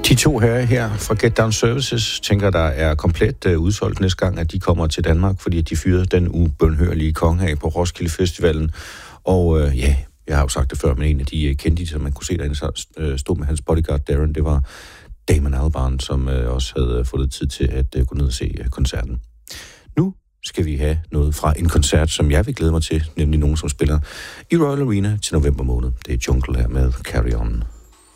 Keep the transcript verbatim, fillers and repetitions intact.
De to herrer her fra Get Down Services tænker, der er komplet uh, udsolgt næste gang, at de kommer til Danmark, fordi de fyrede den ubønhørlige konge af på Roskilde Festivalen. Og uh, ja, jeg har jo sagt det før, men en af de uh, kendte, som man kunne se derinde, så uh, stod med hans bodyguard Darren, det var Damon Albarn, som uh, også havde fundet tid til at uh, gå ned og se uh, koncerten. Nu skal vi have noget fra en koncert, som jeg vil glæde mig til, nemlig nogen, som spiller i Royal Arena til november måned. Det er Jungle her med Carry On.